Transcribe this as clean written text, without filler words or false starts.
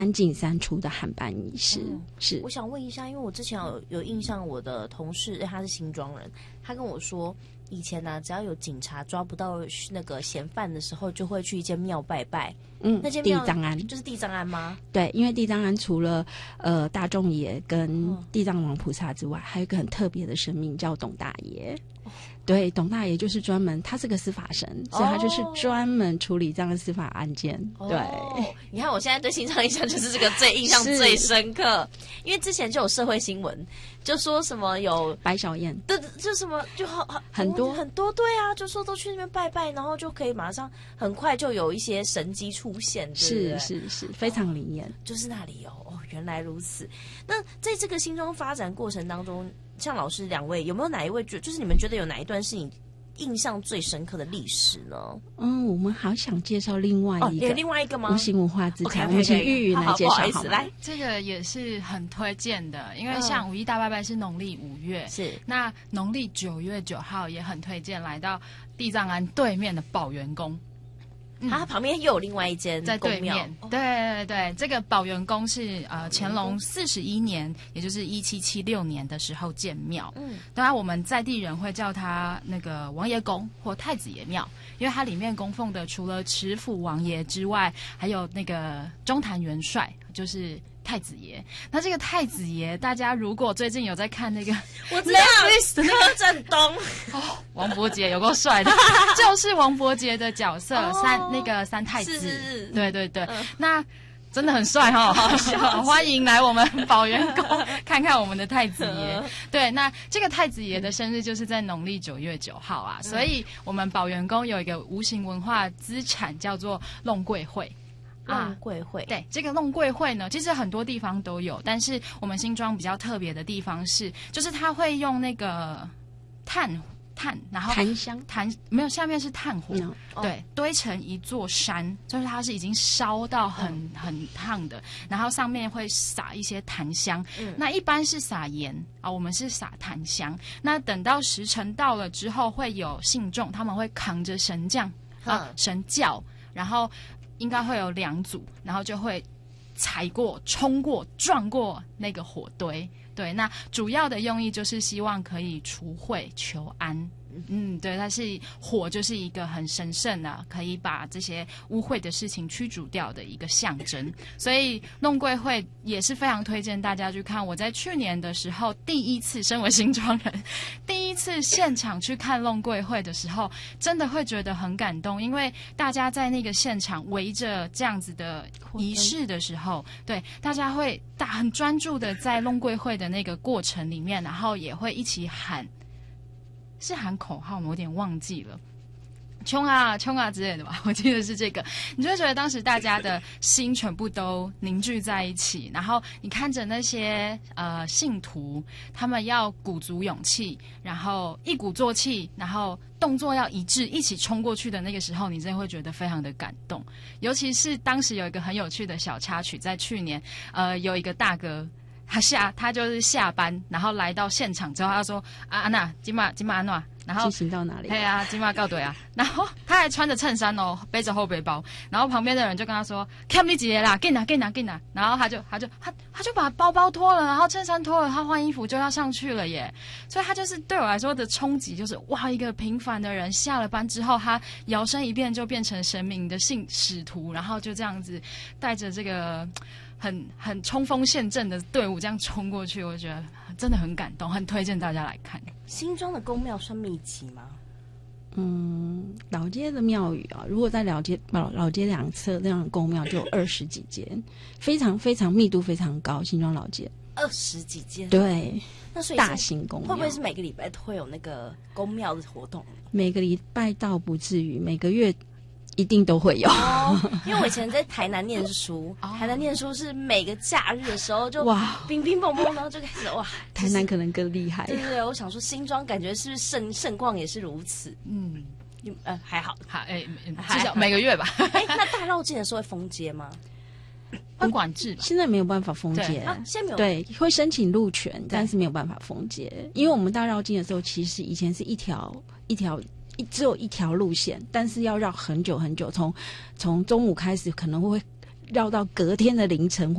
安景山出的汉班仪式。是， 我想问一下，因为我之前有印象，我的同事他是新庄人，他跟我说，以前呢、只要有警察抓不到那个嫌犯的时候，就会去一间庙拜拜。那间庙地藏庵就是地藏庵吗？ 对，因为地藏庵除了大众爷跟地藏王菩萨之外，还有一个很特别的神明叫董大爷。对，董大爷就是专门，他是个司法神，所以他就是专门处理这样的司法案件。对， 你看我现在对新庄印象就是这个印象最深刻，因为之前就有社会新闻，就说什么有白小燕， 对，就什么就很多，对啊，就说都去那边拜拜，然后就可以马上很快就有一些神迹出现，对不对？ 是，非常灵验， 就是那里原来如此。那在这个新庄发展过程当中，像老师两位有没有哪一位就是你们觉得有哪一段是你印象最深刻的历史呢？ 我们好想介绍另外一个， 有另外一个吗？ 无形文化资产，我们请玉云来介绍好吗？ 来， 这个也是很推荐的，因为像五一大拜拜是农历5月， 是那农历9月9号也很推荐来到地藏庵对面的宝元宫。 它旁边又有另外一间在对面，对，这个宝元宫是乾隆41年，也就是1776年的时候建庙。当然我们在地人会叫它那个王爷宫或太子爷庙，因为它里面供奉的除了持府王爷之外，还有那个中坛元帅，就是太子爷。那这个太子爷，大家如果最近有在看那个， 我知道柯震东王伯杰有够帅的，就是王伯杰的角色三太子，对，那真的很帅哈，欢迎来我们宝元宫看看我们的太子爷。对，那这个太子爷的生日就是在农历9月9号啊，所以我们宝元宫有一个无形文化资产叫做弄桂会。 弄桂会， 对，这个弄桂会呢，其实很多地方都有，但是我们新庄比较特别的地方是，就是它会用那个炭，然后没有，下面是炭火，对，堆成一座山，就是它是已经烧到很烫的，然后上面会撒一些檀香，那一般是撒盐啊，我们是撒檀香。那等到时辰到了之后，会有信众，他们会扛着神将神轿，然后应该会有2组，然后就会踩过、冲过、撞过那个火堆。对，那主要的用意就是希望可以除秽求安。对，它是火，就是一个很神圣的，可以把这些污秽的事情驱逐掉的一个象征。所以弄桂会也是非常推荐大家去看。我在去年的时候，第一次身为新庄人，第一次现场去看弄桂会的时候，真的会觉得很感动，因为大家在那个现场围着这样子的仪式的时候，对，大家会很专注的在弄桂会的那个过程里面，然后也会一起喊。是喊口号吗？我有点忘记了，冲啊冲啊之类的吧，我记得是这个。你就会觉得当时大家的心全部都凝聚在一起，然后你看着那些信徒，他们要鼓足勇气，然后一鼓作气，然后动作要一致，一起冲过去的那个时候，你真的会觉得非常的感动。尤其是当时有一个很有趣的小插曲，在去年有一个大哥。他就是下班，然后来到现场之后，他说：“安娜，今晚安娜。”然后进行到哪里？ 对啊，今晚告对啊。然后他还穿着衬衫哦，背着后背包。然后旁边的人就跟他说 ：“Come 你姐啦，给拿。”然后他就把包包脱了，然后衬衫脱了，他换衣服就要上去了耶。所以他就是对我来说的冲击，就是哇，一个平凡的人下了班之后，他摇身一变就变成神明的使徒，然后就这样子带着这个。很冲锋陷阵的队伍这样冲过去，我觉得真的很感动，很推荐大家来看。 新庄的宫庙算密集吗？ 老街的庙宇啊，如果在老街两侧这样的宫庙就有20几间，非常非常密度非常高。新庄老街 20几间， 对， 那所以大型宫庙会不会是每个礼拜都会有那个宫庙的活动？ 每个礼拜倒不至于，每个月。一定都会有因为我以前在台南念书，台南念书是每个假日的时候就乒乒乓乓，然后就开始哇， 台南可能更厉害。 对，我想说新庄感觉是不是盛况也是如此？还好， 至少每个月吧。 那大绕境的时候会封街吗？ 会管制吧？ 现在没有办法封街， 现在没有。 对，会申请路权，但是没有办法封街，因为我们大绕境的时候，其实以前是只有一条路线，但是要绕很久很久，从中午开始可能会绕到隔天的凌晨